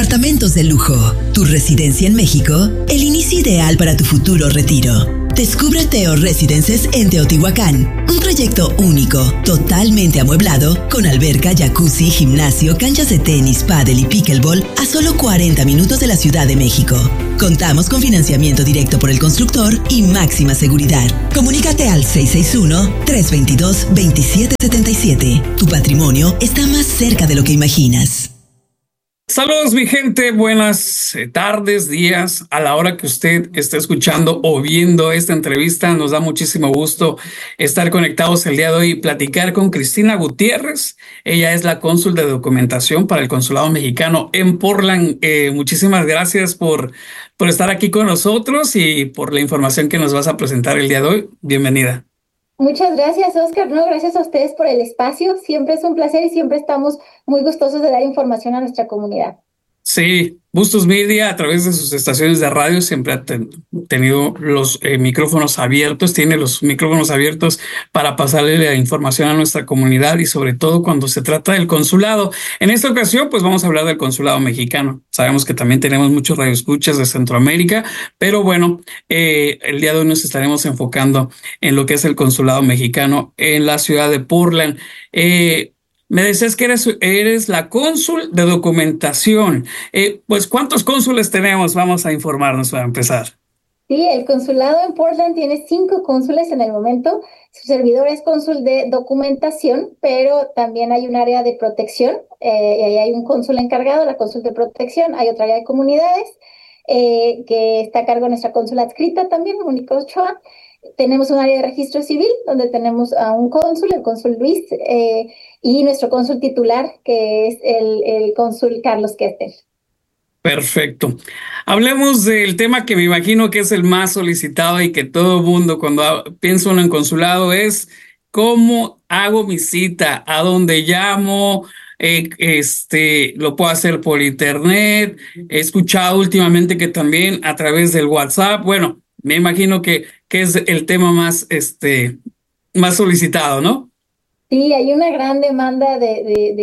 Departamentos de lujo, tu residencia en México, el inicio ideal para tu futuro retiro. Descubre Teo Residences en Teotihuacán, un proyecto único, totalmente amueblado, con alberca, jacuzzi, gimnasio, canchas de tenis, pádel y pickleball a solo 40 minutos de la Ciudad de México. Contamos con financiamiento directo por el constructor y máxima seguridad. Comunícate al 661-322-2777. Tu patrimonio está más cerca de lo que imaginas. Saludos mi gente, buenas tardes, días, a la hora que usted esté escuchando o viendo esta entrevista. Nos da muchísimo gusto estar conectados el día de hoy y platicar con Cristina Gutiérrez. Ella es la cónsul de documentación para el Consulado Mexicano en Portland. Muchísimas gracias por estar aquí con nosotros y por la información que nos vas a presentar el día de hoy. Bienvenida. Muchas gracias, Oscar. No, gracias a ustedes por el espacio. Siempre es un placer y siempre estamos muy gustosos de dar información a nuestra comunidad. Sí, Bustos Media a través de sus estaciones de radio siempre ha tenido los micrófonos abiertos, tiene los micrófonos abiertos para pasarle la información a nuestra comunidad y sobre todo cuando se trata del consulado. En esta ocasión, pues vamos a hablar del consulado mexicano. Sabemos que también tenemos muchos radioescuchas de Centroamérica, pero bueno, el día de hoy nos estaremos enfocando en lo que es el consulado mexicano en la ciudad de Portland. Me decías que eres la cónsul de documentación. Pues, ¿cuántos cónsules tenemos? Vamos a informarnos para empezar. Sí, el consulado en Portland tiene 5 cónsules en el momento. Su servidor es cónsul de documentación, pero también hay un área de protección. Y ahí hay un cónsul encargado, la cónsul de protección. Hay otra área de comunidades que está a cargo de nuestra cónsula adscrita también, Mónica Ochoa. Tenemos un área de registro civil donde tenemos a un cónsul, el cónsul Luis, y nuestro cónsul titular, que es el cónsul Carlos Kester. Perfecto. Hablemos del tema que me imagino que es el más solicitado y que todo el mundo cuando piensa uno en consulado es ¿cómo hago mi cita? ¿A dónde llamo? Lo puedo hacer por internet. He escuchado últimamente que también a través del WhatsApp. Bueno, me imagino que es el tema más solicitado, ¿no? Sí, hay una gran demanda de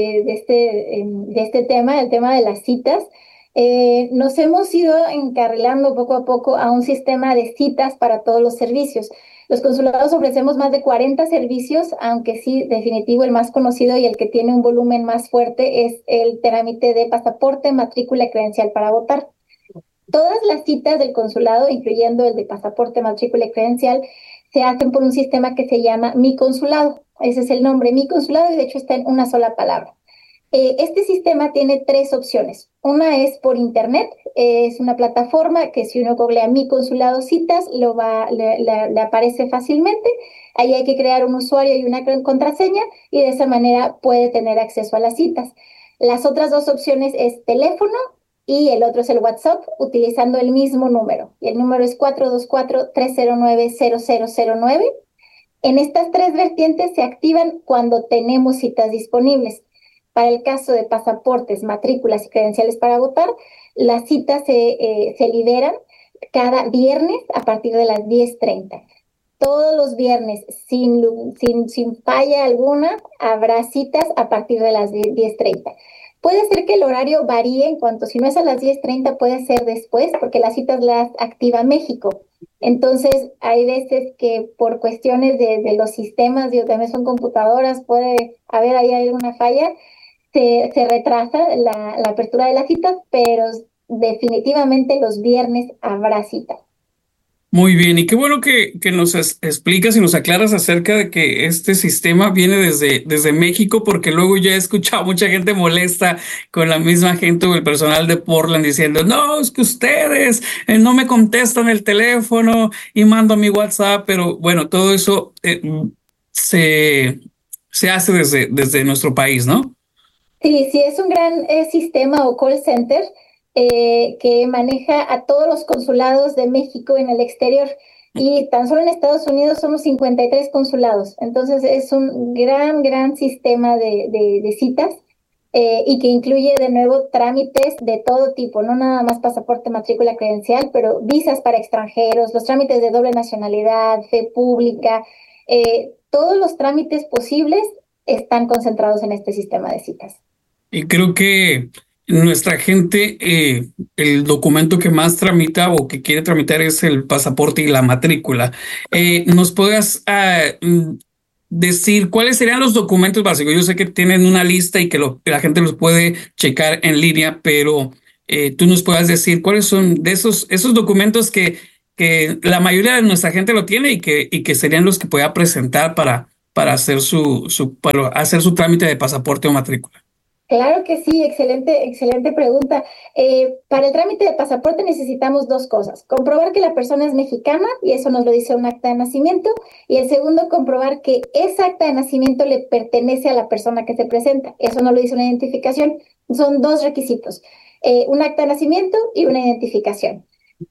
este tema, el tema de las citas. Nos hemos ido encarrilando poco a poco a un sistema de citas para todos los servicios. Los consulados ofrecemos más de 40 servicios, aunque sí, definitivo, el más conocido y el que tiene un volumen más fuerte es el trámite de pasaporte, matrícula y credencial para votar. Todas las citas del consulado, incluyendo el de pasaporte, matrícula y credencial, se hacen por un sistema que se llama Mi Consulado. Ese es el nombre, Mi Consulado, y de hecho está en una sola palabra. Este sistema tiene 3 opciones. Una es por internet, es una plataforma que si uno googlea Mi Consulado Citas, le aparece fácilmente. Ahí hay que crear un usuario y una contraseña y de esa manera puede tener acceso a las citas. Las otras 2 opciones es teléfono y el otro es el WhatsApp, utilizando el mismo número. Y el número es 424-309-0009. En estas 3 vertientes se activan cuando tenemos citas disponibles. Para el caso de pasaportes, matrículas y credenciales para votar, las citas se liberan cada viernes a partir de las 10:30. Todos los viernes, sin falla alguna, habrá citas a partir de las 10:30. Puede ser que el horario varíe en cuanto, si no es a las 10:30, puede ser después, porque las citas las activa México. Entonces, hay veces que por cuestiones de los sistemas, también son computadoras, puede haber ahí alguna falla, se retrasa la apertura de las citas, pero definitivamente los viernes habrá citas. Muy bien, y qué bueno que nos explicas y nos aclaras acerca de que este sistema viene desde México, porque luego ya he escuchado mucha gente molesta con la misma gente o el personal de Portland diciendo, no, es que ustedes no me contestan el teléfono y mando mi WhatsApp, pero bueno, todo eso se hace desde nuestro país, ¿no? Sí, es un gran sistema o call center que maneja a todos los consulados de México en el exterior. Y tan solo en Estados Unidos somos 53 consulados. Entonces es un gran sistema de citas y que incluye de nuevo trámites de todo tipo, no nada más pasaporte, matrícula, credencial, pero visas para extranjeros, los trámites de doble nacionalidad, fe pública, todos los trámites posibles están concentrados en este sistema de citas. Y creo que nuestra gente, el documento que más tramita o que quiere tramitar es el pasaporte y la matrícula. ¿Nos puedas decir cuáles serían los documentos básicos? Yo sé que tienen una lista y que la gente los puede checar en línea, pero tú nos puedas decir cuáles son de esos documentos que la mayoría de nuestra gente lo tiene y que serían los que pueda presentar para hacer para hacer su trámite de pasaporte o matrícula. Claro que sí, excelente, excelente pregunta. Para el trámite de pasaporte necesitamos dos cosas. Comprobar que la persona es mexicana, y eso nos lo dice un acta de nacimiento. Y el segundo, comprobar que esa acta de nacimiento le pertenece a la persona que se presenta. Eso nos lo dice una identificación. Son dos requisitos, un acta de nacimiento y una identificación.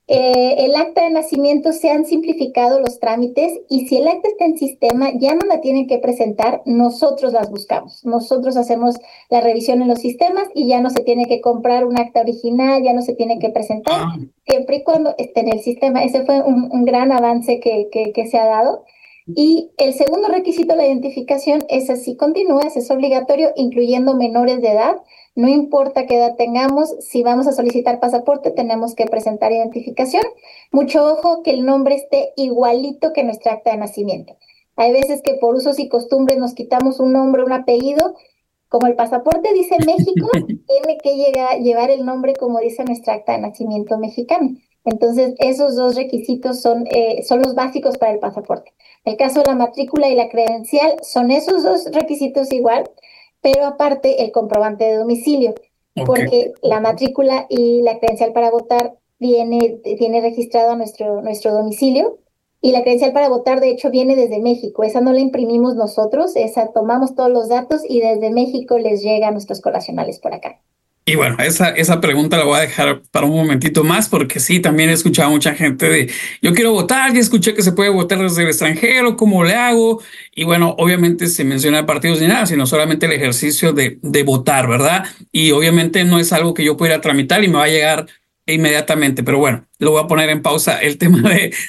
El acta de nacimiento se han simplificado los trámites y si el acta está en sistema ya no la tienen que presentar, nosotros las buscamos. Nosotros hacemos la revisión en los sistemas y ya no se tiene que comprar un acta original, ya no se tiene que presentar, Ah, siempre y cuando esté en el sistema. Ese fue un gran avance que se ha dado. Y el segundo requisito, la identificación, es así, continúa, es obligatorio, incluyendo menores de edad. No importa qué edad tengamos, si vamos a solicitar pasaporte, tenemos que presentar identificación. Mucho ojo que el nombre esté igualito que nuestra acta de nacimiento. Hay veces que por usos y costumbres nos quitamos un nombre, un apellido. Como el pasaporte dice México, tiene que llevar el nombre como dice nuestra acta de nacimiento mexicana. Entonces, esos dos requisitos son los básicos para el pasaporte. El caso de la matrícula y la credencial son esos dos requisitos igual, pero aparte el comprobante de domicilio, ok. porque la matrícula y la credencial para votar viene registrado a nuestro domicilio y la credencial para votar de hecho viene desde México. Esa no la imprimimos nosotros, esa tomamos todos los datos y desde México les llega a nuestros connacionales por acá. Y bueno, esa pregunta la voy a dejar para un momentito más, porque sí, también he escuchado a mucha gente de, yo quiero votar, y escuché que se puede votar desde el extranjero, ¿cómo le hago? Y bueno, obviamente se menciona partidos ni nada, sino solamente el ejercicio de votar, ¿verdad? Y obviamente no es algo que yo pueda tramitar y me va a llegar inmediatamente, pero bueno, lo voy a poner en pausa el tema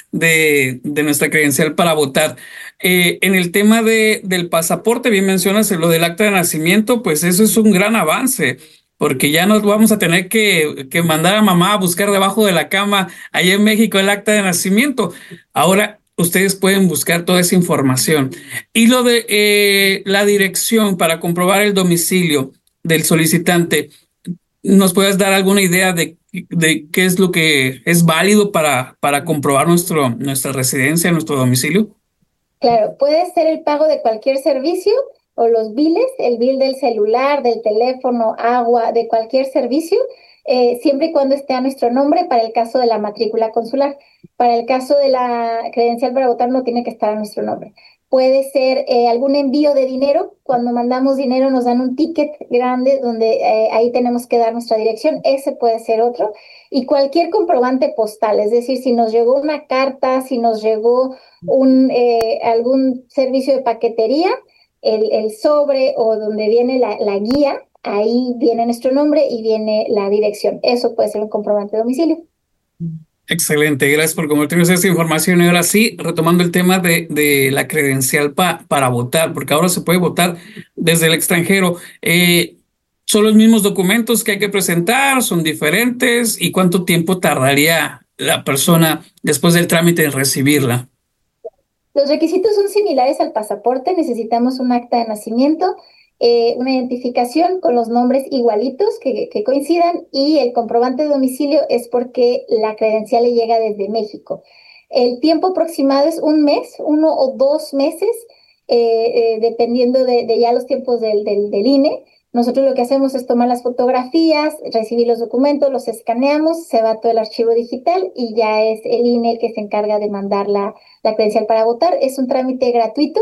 de nuestra credencial para votar. En el tema del pasaporte, bien mencionas lo del acta de nacimiento, pues eso es un gran avance porque ya nos vamos a tener que mandar a mamá a buscar debajo de la cama allá en México el acta de nacimiento. Ahora ustedes pueden buscar toda esa información. Y lo de la dirección para comprobar el domicilio del solicitante, ¿nos puedes dar alguna idea de qué es lo que es válido para comprobar nuestra residencia, nuestro domicilio? Claro, puede ser el pago de cualquier servicio o los biles, el bill del celular, del teléfono, agua, de cualquier servicio, siempre y cuando esté a nuestro nombre para el caso de la matrícula consular. Para el caso de la credencial para votar no tiene que estar a nuestro nombre. Puede ser algún envío de dinero. Cuando mandamos dinero nos dan un ticket grande donde ahí tenemos que dar nuestra dirección. Ese puede ser otro. Y cualquier comprobante postal, es decir, si nos llegó una carta, si nos llegó algún servicio de paquetería, el sobre o donde viene la guía, ahí viene nuestro nombre y viene la dirección. Eso puede ser un comprobante de domicilio. Excelente, gracias por compartirnos esta información. Y ahora sí, retomando el tema de la credencial para votar, porque ahora se puede votar desde el extranjero. ¿Son los mismos documentos que hay que presentar? ¿Son diferentes? ¿Y cuánto tiempo tardaría la persona después del trámite en recibirla? Los requisitos son similares al pasaporte. Necesitamos un acta de nacimiento, una identificación con los nombres igualitos que coincidan y el comprobante de domicilio es porque la credencial le llega desde México. El tiempo aproximado es un mes, 1 o 2 meses, dependiendo de ya los tiempos del INE. Nosotros lo que hacemos es tomar las fotografías, recibir los documentos, los escaneamos, se va todo el archivo digital y ya es el INE el que se encarga de mandar la credencial para votar. Es un trámite gratuito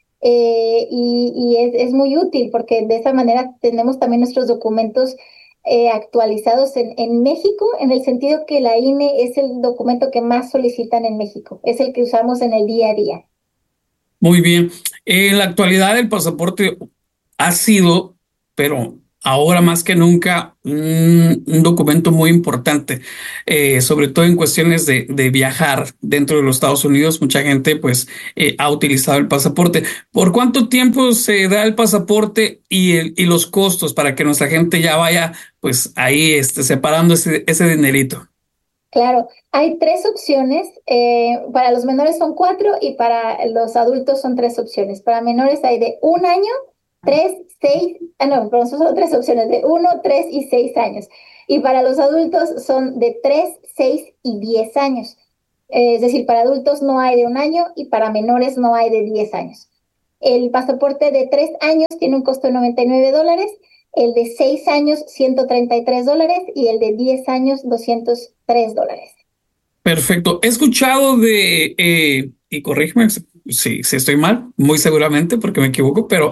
y es muy útil porque de esa manera tenemos también nuestros documentos actualizados en México, en el sentido que la INE es el documento que más solicitan en México, es el que usamos en el día a día. Muy bien. En la actualidad el pasaporte ha sido, pero ahora más que nunca un documento muy importante, sobre todo en cuestiones de viajar dentro de los Estados Unidos. Mucha gente pues ha utilizado el pasaporte. ¿Por cuánto tiempo se da el pasaporte y los costos para que nuestra gente ya vaya pues ahí separando ese dinerito? Claro, hay tres opciones. Para los menores son cuatro y para los adultos son tres opciones. Para menores hay de 1 año, 3, 6, no, perdón, son solo tres opciones, de 1, 3 y 6 años. Y para los adultos son de 3, 6 y 10 años. Es decir, para adultos no hay de 1 año y para menores no hay de 10 años. El pasaporte de 3 años tiene un costo de $99, el de 6 años $133 y el de 10 años $203. Perfecto. He escuchado y corrígeme si estoy mal, muy seguramente porque me equivoco, pero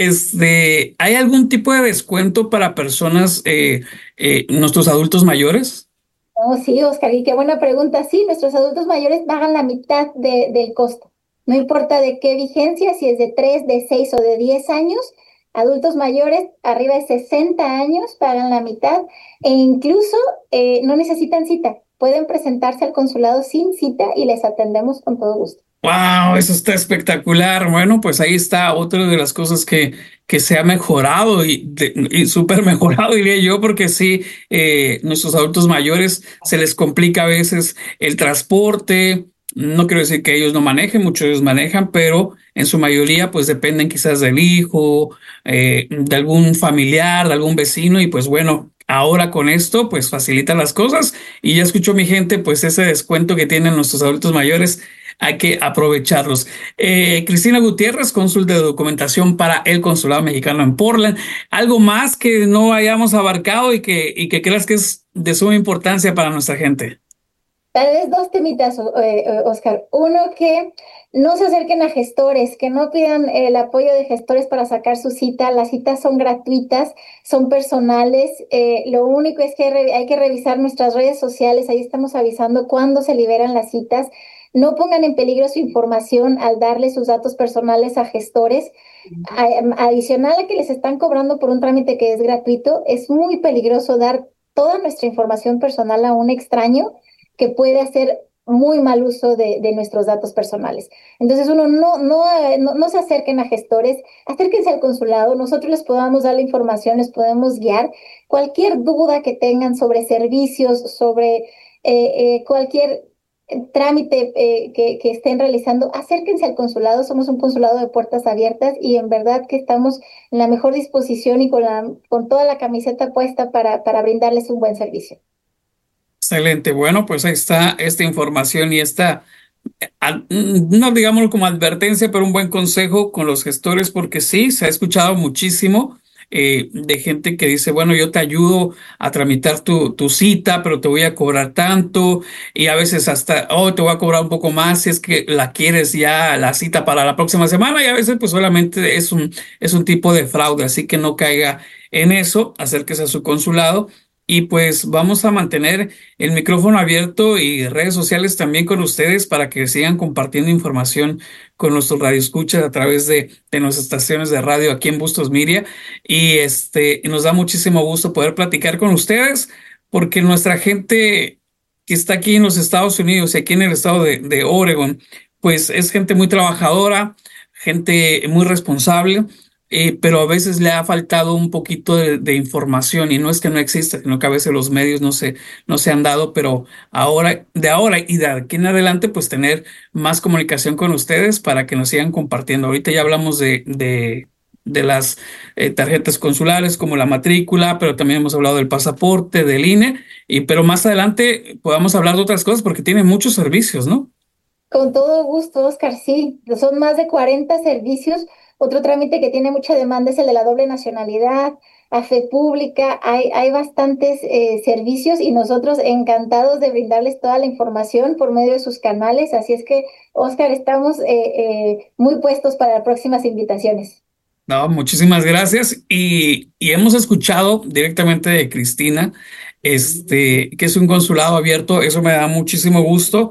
¿hay algún tipo de descuento para personas, nuestros adultos mayores? Oh, sí, Oscar, y qué buena pregunta. Sí, nuestros adultos mayores pagan la mitad del costo. No importa de qué vigencia, si es de 3, de 6 o de 10 años, adultos mayores arriba de 60 años pagan la mitad e incluso no necesitan cita. Pueden presentarse al consulado sin cita y les atendemos con todo gusto. Wow, eso está espectacular. Bueno, pues ahí está otra de las cosas que se ha mejorado y súper mejorado, diría yo, porque sí, nuestros adultos mayores se les complica a veces el transporte. No quiero decir que ellos no manejen, muchos de ellos manejan, pero en su mayoría pues dependen quizás del hijo, de algún familiar, de algún vecino y pues bueno. Ahora con esto, pues facilita las cosas y ya escuchó mi gente, pues ese descuento que tienen nuestros adultos mayores hay que aprovecharlos. Cristina Gutiérrez, cónsul de documentación para el Consulado Mexicano en Portland. ¿Algo más que no hayamos abarcado y que creas que es de suma importancia para nuestra gente? Tal vez dos temitas, Oscar. Uno, que no se acerquen a gestores, que no pidan el apoyo de gestores para sacar su cita. Las citas son gratuitas, son personales. Lo único es que hay que revisar nuestras redes sociales. Ahí estamos avisando cuándo se liberan las citas. No pongan en peligro su información al darle sus datos personales a gestores. Adicional a que les están cobrando por un trámite que es gratuito, es muy peligroso dar toda nuestra información personal a un extraño que puede hacer muy mal uso de nuestros datos personales. Entonces, uno no se acerquen a gestores, acérquense al consulado, nosotros les podamos dar la información, les podemos guiar. Cualquier duda que tengan sobre servicios, sobre cualquier trámite que estén realizando, acérquense al consulado. Somos un consulado de puertas abiertas y en verdad que estamos en la mejor disposición y con toda la camiseta puesta para brindarles un buen servicio. Excelente. Bueno, pues ahí está esta información y no digámoslo como advertencia, pero un buen consejo con los gestores, porque sí, se ha escuchado muchísimo de gente que dice, bueno, yo te ayudo a tramitar tu cita, pero te voy a cobrar tanto, y a veces hasta, oh, te voy a cobrar un poco más si es que la quieres ya la cita para la próxima semana, y a veces pues solamente es un tipo de fraude, así que no caiga en eso, acérquese a su consulado. Y pues vamos a mantener el micrófono abierto y redes sociales también con ustedes para que sigan compartiendo información con nuestros radioescuchas a través de nuestras estaciones de radio aquí en Bustos Media. Y nos da muchísimo gusto poder platicar con ustedes porque nuestra gente que está aquí en los Estados Unidos y aquí en el estado de Oregon, pues es gente muy trabajadora, gente muy responsable, pero a veces le ha faltado un poquito de información y no es que no exista, sino que a veces los medios no se han dado, pero ahora y de aquí en adelante, pues tener más comunicación con ustedes para que nos sigan compartiendo. Ahorita ya hablamos de las tarjetas consulares como la matrícula, pero también hemos hablado del pasaporte, del INE, pero más adelante podamos hablar de otras cosas porque tiene muchos servicios, ¿no? Con todo gusto, Oscar, sí, son más de 40 servicios. Otro trámite que tiene mucha demanda es el de la doble nacionalidad, a fe pública. Hay bastantes servicios y nosotros encantados de brindarles toda la información por medio de sus canales. Así es que, Oscar, estamos muy puestos para próximas invitaciones. No, muchísimas gracias. Y hemos escuchado directamente de Cristina, que es un consulado abierto. Eso me da muchísimo gusto.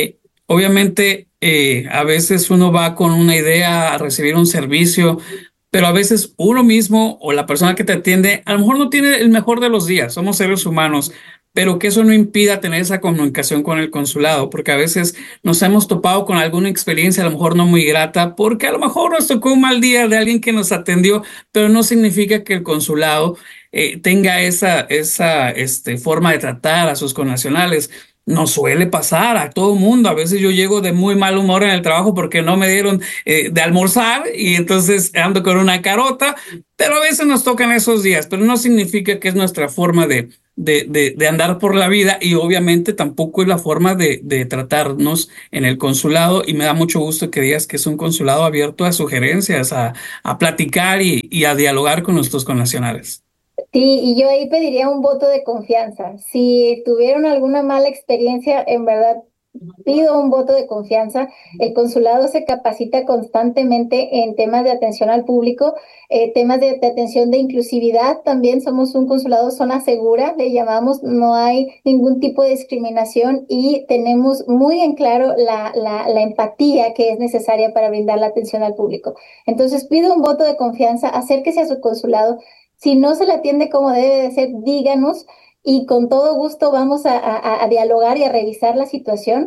Obviamente, a veces uno va con una idea a recibir un servicio, pero a veces uno mismo o la persona que te atiende a lo mejor no tiene el mejor de los días, somos seres humanos, pero que eso no impida tener esa comunicación con el consulado, porque a veces nos hemos topado con alguna experiencia a lo mejor no muy grata, porque a lo mejor nos tocó un mal día de alguien que nos atendió, pero no significa que el consulado tenga esa forma de tratar a sus connacionales. Nos suele pasar a todo mundo. A veces yo llego de muy mal humor en el trabajo porque no me dieron de almorzar y entonces ando con una carota, pero a veces nos tocan esos días, pero no significa que es nuestra forma de andar por la vida y obviamente tampoco es la forma de tratarnos en el consulado y me da mucho gusto que digas que es un consulado abierto a sugerencias, a platicar y a dialogar con nuestros connacionales. Sí, y yo ahí pediría un voto de confianza. Si tuvieron alguna mala experiencia, en verdad pido un voto de confianza. El consulado se capacita constantemente en temas de atención al público, temas de atención de inclusividad. También somos un consulado zona segura, le llamamos, no hay ningún tipo de discriminación y tenemos muy en claro la empatía que es necesaria para brindar la atención al público. Entonces pido un voto de confianza, acérquese a su consulado. Si no se le atiende como debe de ser, díganos y con todo gusto vamos a dialogar y a revisar la situación.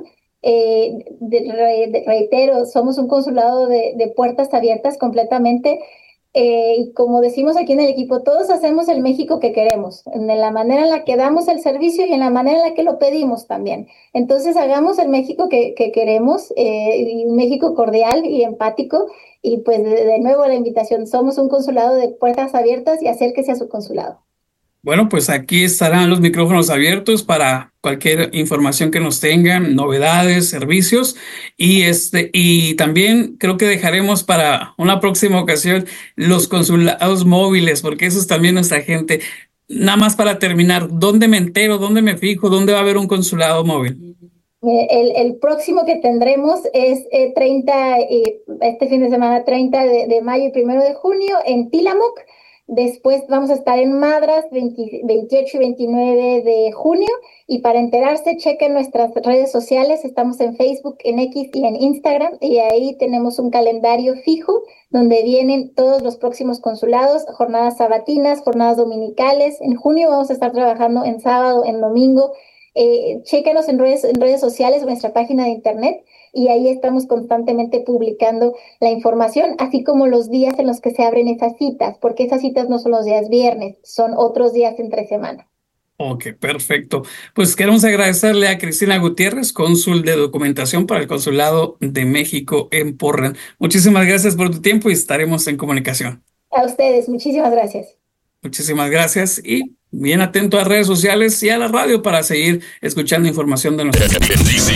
Reitero, somos un consulado de puertas abiertas completamente. Y como decimos aquí en el equipo, todos hacemos el México que queremos, en la manera en la que damos el servicio y en la manera en la que lo pedimos también. Entonces hagamos el México que queremos, y un México cordial y empático. Y pues de nuevo la invitación, somos un consulado de puertas abiertas y acérquese a su consulado. Bueno, pues aquí estarán los micrófonos abiertos para cualquier información que nos tengan, novedades, servicios y también creo que dejaremos para una próxima ocasión los consulados móviles, porque eso es también nuestra gente. Nada más para terminar, ¿dónde me entero? ¿Dónde me fijo? ¿Dónde va a haber un consulado móvil? El próximo que tendremos es 30, este fin de semana 30 de mayo y 1 de junio en Tillamook. Después vamos a estar en Madras 28 y 29 de junio. Y para enterarse, chequen nuestras redes sociales. Estamos en Facebook, en X y en Instagram. Y ahí tenemos un calendario fijo donde vienen todos los próximos consulados, jornadas sabatinas, jornadas dominicales. En junio vamos a estar trabajando en sábado, en domingo. Chécanos en redes sociales, en nuestra página de internet, y ahí estamos constantemente publicando la información, así como los días en los que se abren esas citas, porque esas citas no son los días viernes, son otros días entre semana. Ok, perfecto. Pues queremos agradecerle a Cristina Gutiérrez, cónsul de documentación para el Consulado de México en Portland. Muchísimas gracias por tu tiempo y estaremos en comunicación. A ustedes, muchísimas gracias. Muchísimas gracias y bien atento a redes sociales y a la radio para seguir escuchando información de nuestra.